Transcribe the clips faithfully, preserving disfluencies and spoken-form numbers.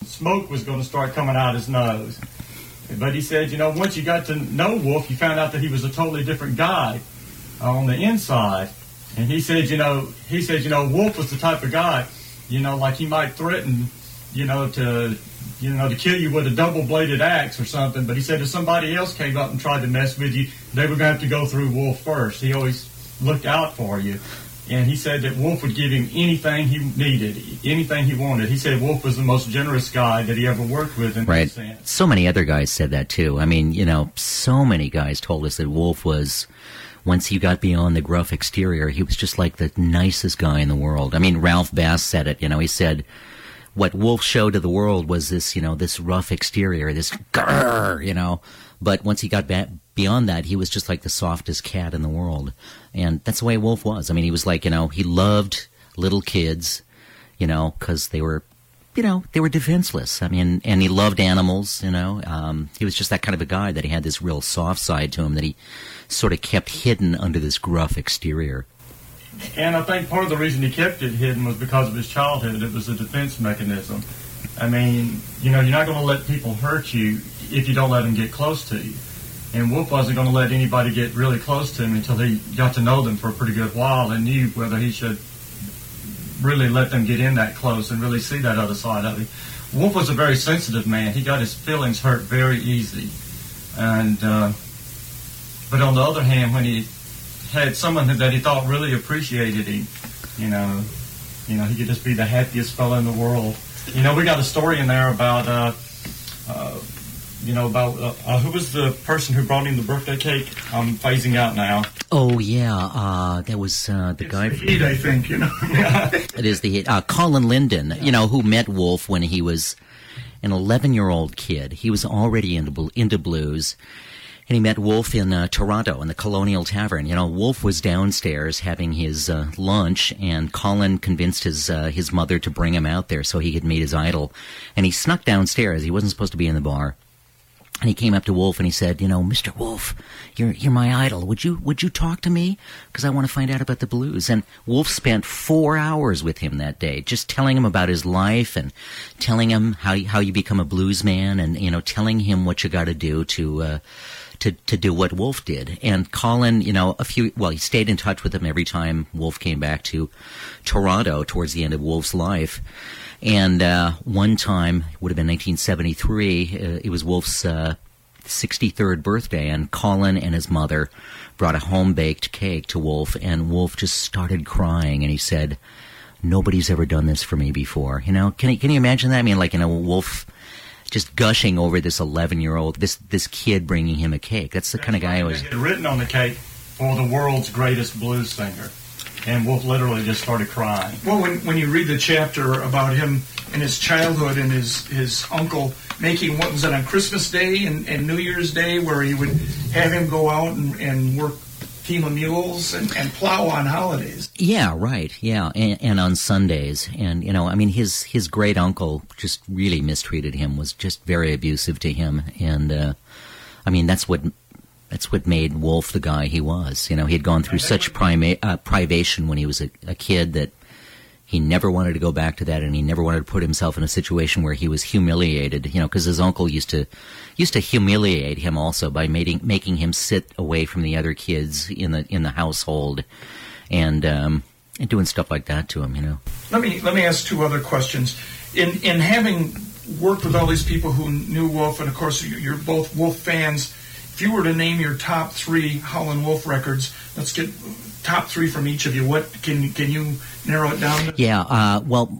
smoke was going to start coming out his nose. But he said, you know, once you got to know Wolf, you found out that he was a totally different guy uh, on the inside. And he said, you know, he said, you know, Wolf was the type of guy, you know, like he might threaten, you know, to, you know, to kill you with a double-bladed axe or something. But he said if somebody else came up and tried to mess with you, they were going to have to go through Wolf first. He always looked out for you. And he said that Wolf would give him anything he needed, anything he wanted. He said Wolf was the most generous guy that he ever worked with. In right. Sense. So many other guys said that, too. I mean, you know, so many guys told us that Wolf was, once he got beyond the gruff exterior, he was just like the nicest guy in the world. I mean, Ralph Bass said it, you know, he said what Wolf showed to the world was this, you know, this rough exterior, this grrr, you know. But once he got back beyond that, he was just like the softest cat in the world. And that's the way Wolf was. I mean, he was like, you know, he loved little kids, you know, because they were, you know, they were defenseless. I mean, and he loved animals, you know. Um, he was just that kind of a guy that he had this real soft side to him that he sort of kept hidden under this gruff exterior. And I think part of the reason he kept it hidden was because of his childhood. It was a defense mechanism. I mean, you know, you're not going to let people hurt you if you don't let them get close to you. And Wolf wasn't going to let anybody get really close to him until he got to know them for a pretty good while and knew whether he should really let them get in that close and really see that other side of him. Wolf was a very sensitive man. He got his feelings hurt very easy. And, uh, but on the other hand, when he had someone that he thought really appreciated him, you know, you know, he could just be the happiest fellow in the world. You know, we got a story in there about, uh, uh, you know, about uh, uh, who was the person who brought him the birthday cake? I'm phasing out now. Oh, yeah. Uh, that was uh, the it's guy. The heat, I think, you know. It is the hit. Uh, Colin Linden, you know, who met Wolf when he was an eleven-year-old kid. He was already into, into blues. And he met Wolf in uh, Toronto in the Colonial Tavern. You know, Wolf was downstairs having his uh, lunch, and Colin convinced his uh, his mother to bring him out there so he could meet his idol. And he snuck downstairs. He wasn't supposed to be in the bar. And he came up to Wolf and he said, you know, Mister Wolf, you're you're my idol. Would you would you talk to me? Because I want to find out about the blues. And Wolf spent four hours with him that day, just telling him about his life and telling him how how you become a blues man, and you know, telling him what you got to do to. Uh, To, to do what Wolf did. And Colin, you know, a few, well, he stayed in touch with him every time Wolf came back to Toronto towards the end of Wolf's life. And uh, one time, it would have been nineteen seventy-three, uh, it was Wolf's uh, sixty-third birthday, and Colin and his mother brought a home-baked cake to Wolf, and Wolf just started crying, and he said, nobody's ever done this for me before. You know, can you, can you imagine that? I mean, like, you know, Wolf just gushing over this eleven-year-old, this this kid bringing him a cake. That's the kind of guy who was... It had written on the cake, for the world's greatest blues singer. And Wolf literally just started crying. Well, when when you read the chapter about him in his childhood and his, his uncle making, what was it, on Christmas Day and, and New Year's Day, where he would have him go out and, and work team of mules and, and plow on holidays. Yeah, right. Yeah, and, and on Sundays. And, you know, I mean, his his great uncle just really mistreated him, was just very abusive to him. And, uh, I mean, that's what that's what made Wolf the guy he was. You know, he had gone through such prima- uh, privation when he was a, a kid that he never wanted to go back to that, and he never wanted to put himself in a situation where he was humiliated, you know, because his uncle used to used to humiliate him also by making making him sit away from the other kids in the in the household, and um, and doing stuff like that to him, you know. Let me let me ask two other questions. In in having worked with all these people who knew Wolf, and of course you're both Wolf fans, if you were to name your top three Howlin' Wolf records, let's get top three from each of you. What can can you narrow it down to? Yeah, uh, well,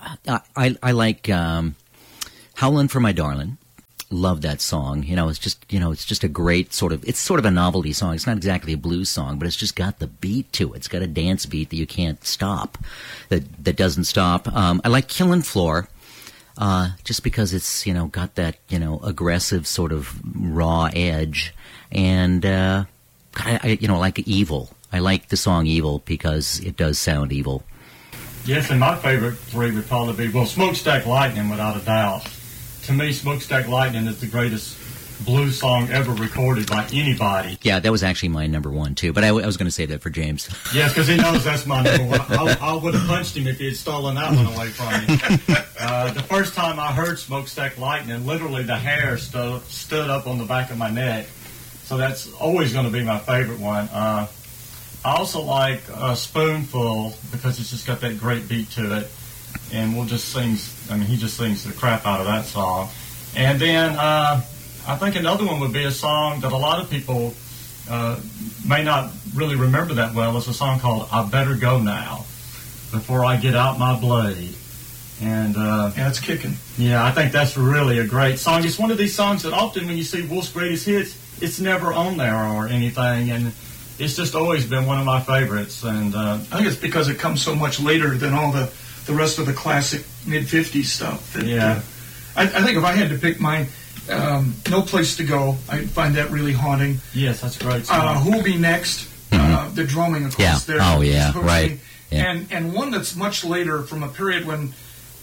I I like um, "Howlin' for My Darlin'." Love that song. You know, it's just you know, it's just a great sort of. It's sort of a novelty song. It's not exactly a blues song, but it's just got the beat to it. It's got a dance beat that you can't stop, that that doesn't stop. Um, I like "Killin' Floor." Uh, just because it's, you know, got that, you know, aggressive sort of raw edge. And, uh, I, I, you know, like Evil. I like the song Evil because it does sound evil. Yes, and my favorite three would probably be, well, Smokestack Lightning, without a doubt. To me, Smokestack Lightning is the greatest blues song ever recorded by anybody. Yeah, that was actually my number one, too. But I, w- I was going to say that for James. Yes, because he knows that's my number one. I, I would have punched him if he had stolen that one away from me. Uh, the first time I heard Smokestack Lightning, literally the hair stu- stood up on the back of my neck. So that's always going to be my favorite one. Uh, I also like uh, Spoonful because it's just got that great beat to it. And we'll just sing, I mean, he just sings the crap out of that song. And then uh, I think another one would be a song that a lot of people uh, may not really remember that well. It's a song called I Better Go Now, Before I Get Out My Blade. And uh, yeah, it's kicking. Yeah, I think that's really a great song. It's one of these songs that often when you see Wolf's Greatest Hits, it's never on there or anything. And it's just always been one of my favorites. And uh, I think it's because it comes so much later than all the, the rest of the classic mid-fifties stuff. That, yeah. Uh, I, I think if I had to pick mine, um, No Place to Go, I find that really haunting. Yes, that's a great song. Uh, Who'll Be Next? Mm-hmm. Uh, the drumming, of Yeah. course. There, Oh, yeah, supposedly. right. Yeah. And and one that's much later, from a period when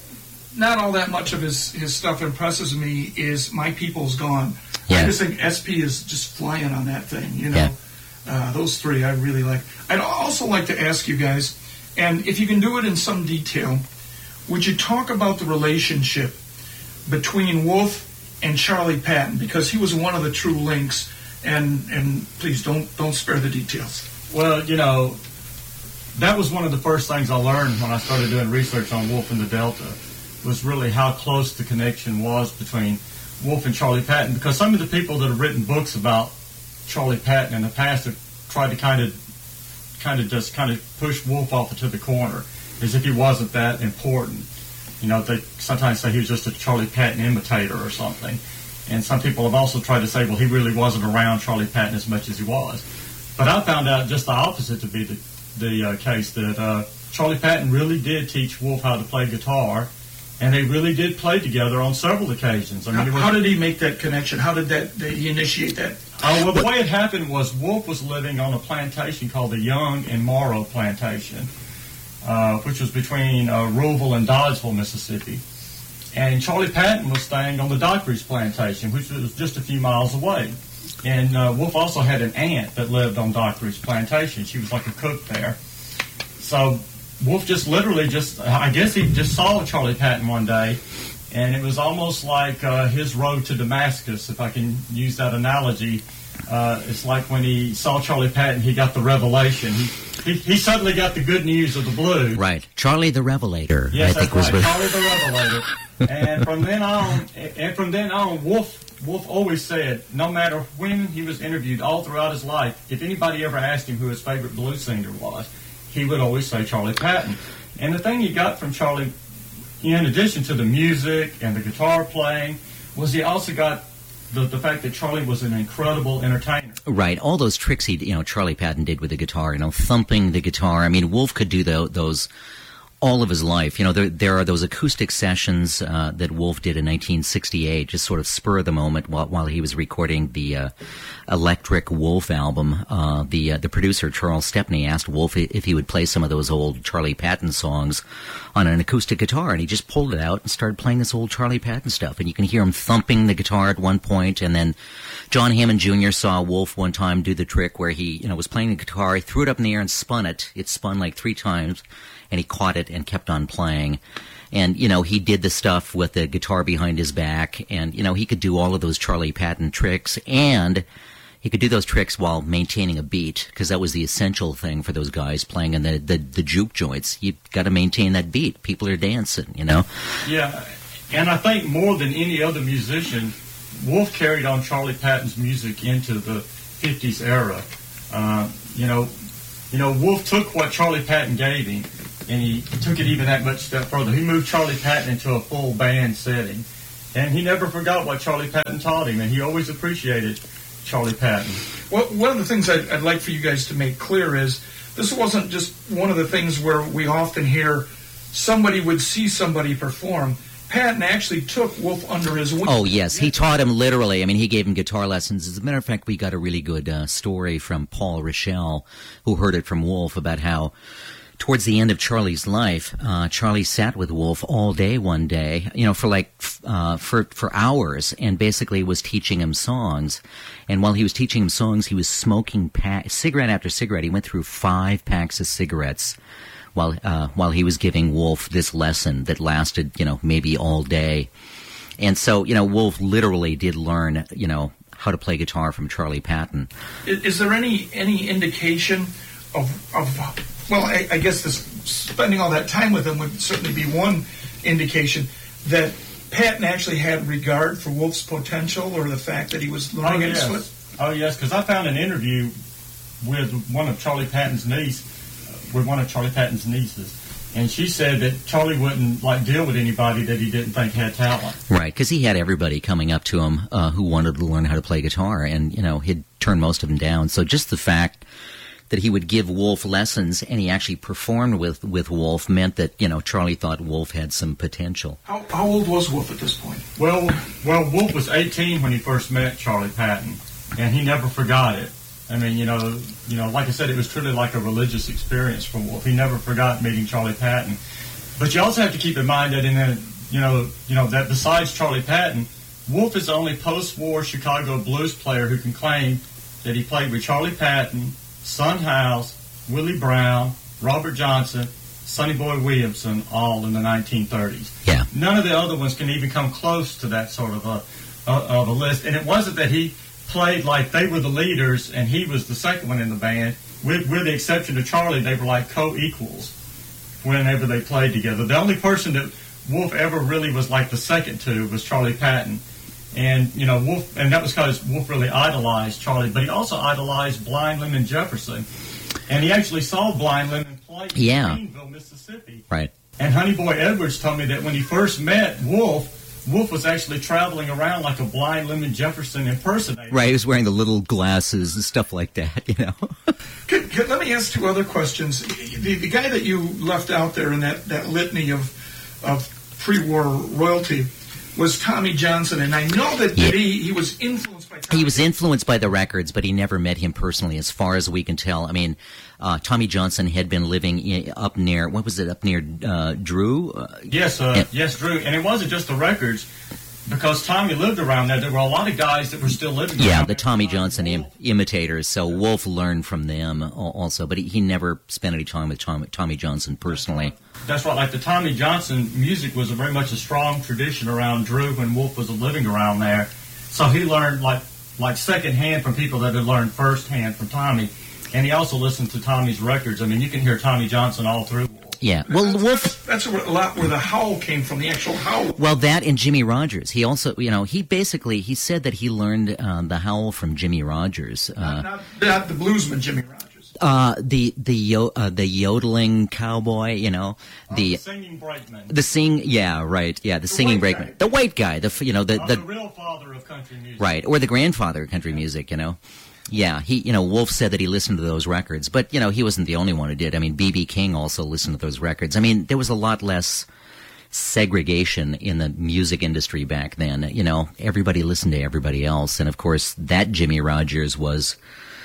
not all that much of his, his stuff impresses me, is My People's Gone. Yeah. I just think S P is just flying on that thing, you know. Yeah. Uh, those three I really like. I'd also like to ask you guys, and if you can do it in some detail, would you talk about the relationship between Wolf and Charlie Patton, because he was one of the true links, and and please don't don't spare the details. Well, you know, that was one of the first things I learned when I started doing research on Wolf and the Delta, was really how close the connection was between Wolf and Charlie Patton, because some of the people that have written books about Charlie Patton in the past have tried to kind of kind of just kind of push Wolf off into the corner as if he wasn't that important. You know, they sometimes say he was just a Charlie Patton imitator or something. And some people have also tried to say, well, he really wasn't around Charlie Patton as much as he was. But I found out just the opposite to be the, the uh, case, that uh, Charlie Patton really did teach Wolf how to play guitar, and they really did play together on several occasions. I mean, How, it was, how did he make that connection? How did that did he initiate that? Uh, well, the way it happened was Wolf was living on a plantation called the Young and Morrow Plantation, uh, which was between uh, Ruleville and Dodgeville, Mississippi. And Charlie Patton was staying on the Dockery's plantation, which was just a few miles away. And uh, Wolf also had an aunt that lived on Dockery's plantation. She was like a cook there. So Wolf just literally just, I guess he just saw Charlie Patton one day, and it was almost like uh, his road to Damascus, if I can use that analogy. Uh, it's like when he saw Charlie Patton, he got the revelation. He, he he suddenly got the good news of the blues. Right. Charlie the Revelator, Yes, I think that's was right, what... Charlie the Revelator. And from then on, and from then on, Wolf Wolf always said, no matter when he was interviewed, all throughout his life, if anybody ever asked him who his favorite blues singer was, he would always say Charlie Patton. And the thing he got from Charlie, in addition to the music and the guitar playing, was he also got the, the fact that Charlie was an incredible entertainer. Right. All those tricks he, you know, Charlie Patton did with the guitar, you know, thumping the guitar. I mean, Wolf could do the, those all of his life. You know, there there are those acoustic sessions uh, that Wolf did in nineteen sixty-eight, just sort of spur of the moment while while he was recording the uh, Electric Wolf album. Uh, the uh, the producer Charles Stepney asked Wolf if he would play some of those old Charlie Patton songs on an acoustic guitar, and he just pulled it out and started playing this old Charlie Patton stuff. And you can hear him thumping the guitar at one point, and then John Hammond Junior saw Wolf one time do the trick where he, you know, was playing the guitar, he threw it up in the air and spun it. It spun like three times, and he caught it and kept on playing. And, you know, he did the stuff with the guitar behind his back, and, you know, he could do all of those Charlie Patton tricks, and he could do those tricks while maintaining a beat, because that was the essential thing for those guys playing in the, the, the juke joints. You've got to maintain that beat. People are dancing, you know? Yeah, and I think more than any other musician, Wolf carried on Charlie Patton's music into the fifties era. Uh, you know, you know, Wolf took what Charlie Patton gave him, and he took it even that much step further. He moved Charlie Patton into a full band setting, and he never forgot what Charlie Patton taught him, and he always appreciated Charlie Patton. Well, one of the things I'd, I'd like for you guys to make clear is this wasn't just one of the things where we often hear somebody would see somebody perform. Patton actually took Wolf under his wing. Oh, yes. He taught him literally. I mean, he gave him guitar lessons. As a matter of fact, we got a really good uh, story from Paul Rochelle, who heard it from Wolf, about how towards the end of Charlie's life, uh, Charlie sat with Wolf all day one day, you know, for like uh, for for hours, and basically was teaching him songs. And while he was teaching him songs, he was smoking pack, cigarette after cigarette. He went through five packs of cigarettes while uh, while he was giving Wolf this lesson that lasted, you know, maybe all day. And so, you know, Wolf literally did learn, you know, how to play guitar from Charlie Patton. Is, is there any any indication of of well, I, I guess this spending all that time with him would certainly be one indication that Patton actually had regard for Wolf's potential, or the fact that he was learning oh, at yes. his foot? Oh, yes, because I found an interview with one of Charlie Patton's niece, with one of Charlie Patton's nieces, and she said that Charlie wouldn't like deal with anybody that he didn't think had talent. Right, because he had everybody coming up to him uh, who wanted to learn how to play guitar, and you know he'd turn most of them down. So just the fact that he would give Wolf lessons and he actually performed with, with Wolf meant that, you know, Charlie thought Wolf had some potential. How, how old was Wolf at this point? Well, well, Wolf was eighteen when he first met Charlie Patton, and he never forgot it. I mean, you know, you know, like I said, it was truly like a religious experience for Wolf. He never forgot meeting Charlie Patton. But you also have to keep in mind that in a, you know, you know that besides Charlie Patton, Wolf is the only post-war Chicago blues player who can claim that he played with Charlie Patton, Son House, Willie Brown, Robert Johnson, Sonny Boy Williamson, all in the nineteen thirties. Yeah. None of the other ones can even come close to that sort of a, a of a list. And it wasn't that he played like they were the leaders and he was the second one in the band. With, with the exception of Charlie, they were like co-equals whenever they played together. The only person that Wolf ever really was like the second to was Charlie Patton. And, you know, Wolf, and that was because Wolf really idolized Charlie, but he also idolized Blind Lemon Jefferson. And he actually saw Blind Lemon play in Yeah. Greenville, Mississippi. Right. And Honey Boy Edwards told me that when he first met Wolf, Wolf was actually traveling around like a Blind Lemon Jefferson impersonator. Right, he was wearing the little glasses and stuff like that, you know. Could, could, let me ask two other questions. The, the guy that you left out there in that, that litany of, of pre-war royalty was Tommy Johnson, and I know that, Yeah. that he, he was influenced by Tommy He was influenced by the records, but he never met him personally, as far as we can tell. I mean, uh, Tommy Johnson had been living in, up near, what was it, up near uh, Drew? Uh, Yes, uh, Yeah. yes, Drew. And it wasn't just the records, because Tommy lived around there. There were a lot of guys that were still living there. yeah, the Tommy Johnson Im- imitators. So Wolf learned from them al- also, but he, he never spent any time with Tom, Tommy Johnson personally. That's right. Like the Tommy Johnson music was a very much a strong tradition around Drew when Wolf was living around there. So he learned like like secondhand from people that had learned firsthand from Tommy. And he also listened to Tommy's records. I mean, you can hear Tommy Johnson all through Wolf. Yeah, well, That's, Wolf. that's, that's a lot where the howl came from, the actual howl. Well, that and Jimmy Rogers. He also, you know, he basically he said that he learned uh, the howl from Jimmy Rogers. Uh, Not, not, not the bluesman Jimmy Rogers. Uh, the the yo- uh, the yodeling cowboy, you know, the Oh, the singing brakeman. the sing, yeah, right, yeah, the, singing white brakeman, guy. the white guy, the f- you know the Oh, the, the real father of country music. right, or the grandfather of country music, you know. Yeah, he, you know, Wolf said that he listened to those records, but you know, he wasn't the only one who did. I mean, B B King also listened to those records. I mean, there was a lot less segregation in the music industry back then. You know, everybody listened to everybody else, and of course, that Jimmy Rogers was,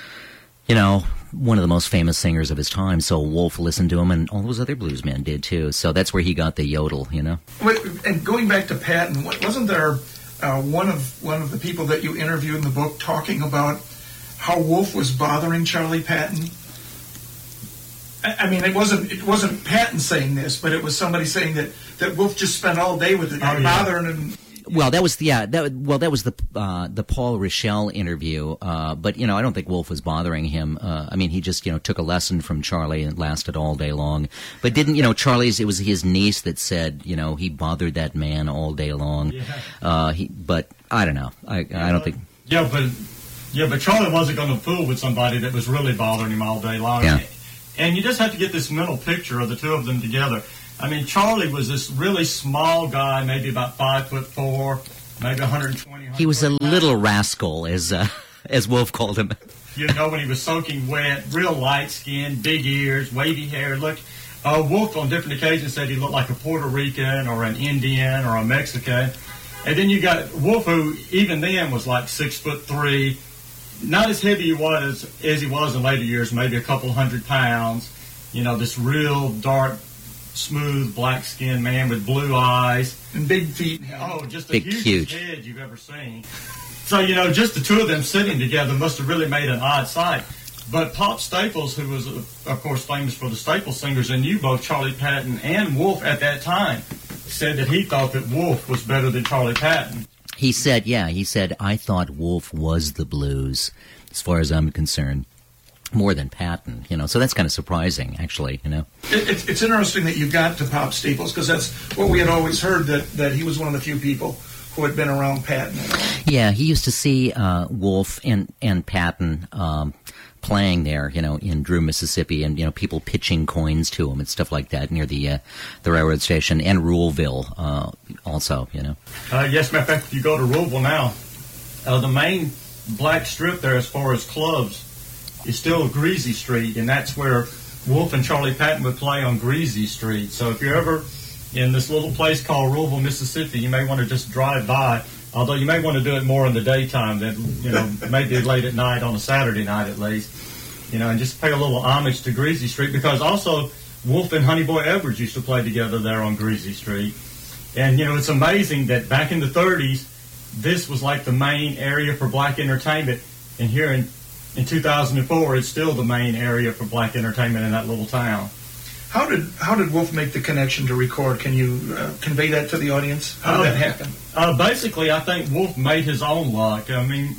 you know, one of the most famous singers of his time. So Wolf listened to him, and all those other bluesmen did too. So that's where he got the yodel, you know. Wait, and going back to Patton, wa- wasn't there uh, one of one of the people that you interviewed in the book talking about how Wolf was bothering Charlie Patton? I, I mean, it wasn't it wasn't Patton saying this, but it was somebody saying that, that Wolf just spent all day with the guy, Oh, yeah. bothering him. Well, that was yeah. That well, that was the uh, the Paul Rochelle interview. Uh, but you know, I don't think Wolf was bothering him. Uh, I mean, he just you know took a lesson from Charlie and it lasted all day long. But didn't you know Charlie's? It was his niece that said you know he bothered that man all day long. Yeah. Uh, he, but I don't know. I I don't think. Yeah, but yeah, but Charlie wasn't going to fool with somebody that was really bothering him all day long. Yeah. And you just have to get this mental picture of the two of them together. I mean, Charlie was this really small guy, maybe about five foot four, maybe one hundred twenty. He was a one hundred little rascal, as uh, as Wolf called him. You know, when he was soaking wet, real light skin, big ears, wavy hair. Look, uh, Wolf on different occasions said he looked like a Puerto Rican or an Indian or a Mexican. And then you got Wolf, who even then was like six foot three, not as heavy he was as he was in later years, maybe a couple hundred pounds. You know, this real dark, smooth, black-skinned man with blue eyes. And big feet. Oh, just the Big, hugest huge. head you've ever seen. So, you know, just the two of them sitting together must have really made an odd sight. But Pop Staples, who was, of course, famous for the Staples Singers and knew both Charlie Patton and Wolf at that time, said that he thought that Wolf was better than Charlie Patton. He said, yeah, he said, I thought Wolf was the blues, as far as I'm concerned, more than Patton, you know. So that's kind of surprising, actually, you know. It, it's, it's interesting that you got to Pop Staples, because that's what we had always heard, that, that he was one of the few people who had been around Patton. Yeah, he used to see uh, Wolf and, and Patton um, playing there, you know, in Drew, Mississippi, and, you know, people pitching coins to him and stuff like that near the uh, the railroad station, and Ruleville uh, also, you know. Uh, yes, matter of fact, if you go to Ruleville now, uh, the main black strip there as far as clubs is still Greasy Street, and that's where Wolf and Charlie Patton would play on Greasy Street. So if you're ever in this little place called Ruleville, Mississippi, you may want to just drive by, although you may want to do it more in the daytime than, you know, maybe late at night on a Saturday night at least, you know, and just pay a little homage to Greasy Street, because also Wolf and Honey Boy Edwards used to play together there on Greasy Street. And, you know, it's amazing that back in the thirties, this was like the main area for black entertainment, and here in, in two thousand four, it's still the main area for black entertainment in that little town. How did how did Wolf make the connection to record? Can you uh, convey that to the audience? How did Uh, that happen? Uh, basically, I think Wolf made his own luck. I mean,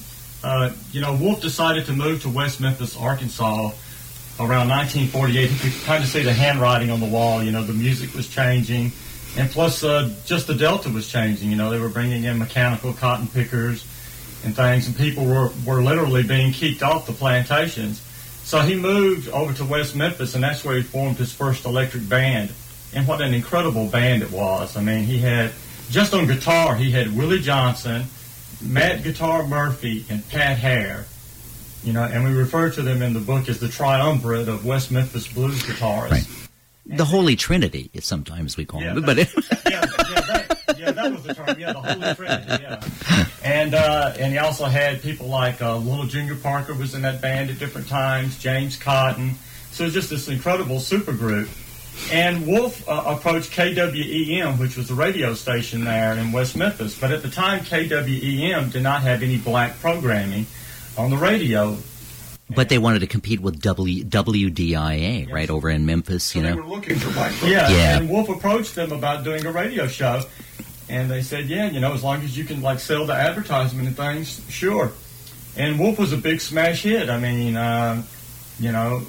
uh, you know, Wolf decided to move to West Memphis, Arkansas around nineteen forty-eight. He could kind of see the handwriting on the wall. You know, the music was changing. And plus, uh, just the Delta was changing. You know, they were bringing in mechanical cotton pickers and things, and people were, were literally being kicked off the plantations. So he moved over to West Memphis, and that's where he formed his first electric band. And what an incredible band it was. I mean, he had, just on guitar, he had Willie Johnson, Matt Guitar Murphy, and Pat Hare. You know, and we refer to them in the book as the triumvirate of West Memphis blues guitarists. Right. The Holy Trinity, sometimes we call Yeah, them. that, But yeah, yeah, that, yeah, that was the term. Yeah, the Holy Trinity. Yeah, and uh, and he also had people like uh, Little Junior Parker was in that band at different times. James Cotton. So it was just this incredible supergroup. And Wolf uh, approached K W E M, which was a radio station there in West Memphis. But at the time, K W E M did not have any black programming on the radio. but they wanted to compete with W W D I A, Yes. right over in Memphis, you So they know. were looking for black folks. Yeah, Yeah. and Wolf approached them about doing a radio show, and they said, yeah, you know, as long as you can, like, sell the advertisement and things, sure. And Wolf was a big smash hit. I mean, uh, you know,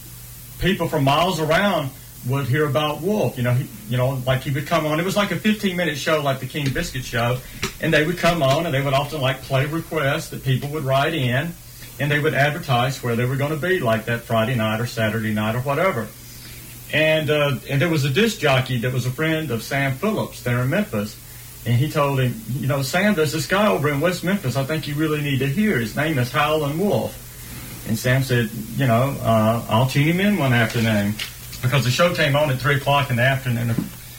people from miles around would hear about Wolf. You know, he, you know, like he would come on. It was like a fifteen-minute show, like the King Biscuit show, and they would come on, and they would often, like, play requests that people would write in, and they would advertise where they were going to be, like that Friday night or Saturday night or whatever. And uh, and there was a disc jockey that was a friend of Sam Phillips there in Memphis, and he told him, you know, Sam, there's this guy over in West Memphis I think you really need to hear. His name is Howlin' Wolf. And Sam said, you know, uh, I'll tune him in one afternoon, because the show came on at three o'clock in the afternoon.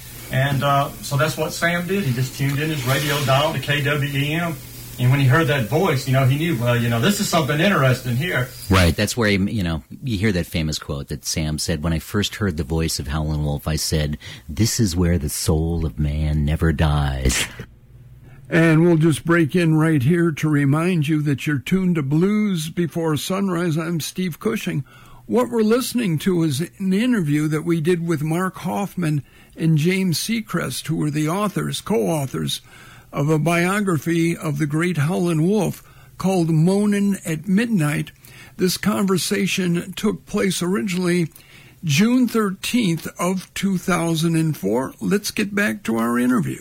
And uh, so that's what Sam did. He just tuned in his radio dial to K W E M. And when he heard that voice, you know, he knew, well, you know, this is something interesting here. Right, that's where, he, you know, you hear that famous quote that Sam said, when I first heard the voice of Howlin' Wolf, I said, this is where the soul of man never dies. And we'll just break in right here to remind you that you're tuned to Blues Before Sunrise. I'm Steve Cushing. What we're listening to is an interview that we did with Mark Hoffman and James Seacrest, who were the authors, co-authors, of a biography of the great Howlin' Wolf called Moanin' at Midnight. This conversation took place originally June thirteenth of two thousand four. Let's get back to our interview.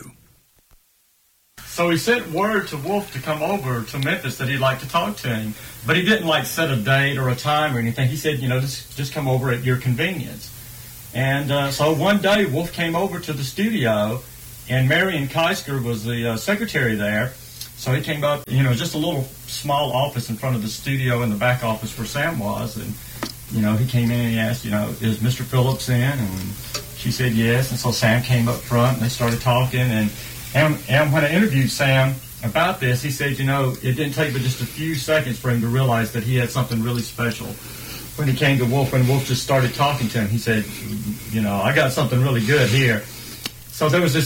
So he sent word to Wolf to come over to Memphis that he'd like to talk to him. But he didn't, like, set a date or a time or anything. He said, you know, just, just come over at your convenience. And uh, so one day Wolf came over to the studio, and Marion Keisker was the uh, secretary there. So he came up, you know, just a little small office in front of the studio in the back office where Sam was. And, you know, he came in and he asked, you know, is Mister Phillips in? And she said yes. And so Sam came up front and they started talking. And, and, and when I interviewed Sam about this, he said, you know, it didn't take but just a few seconds for him to realize that he had something really special when he came to Wolf, and Wolf just started talking to him, he said, you know, I got something really good here. So there was this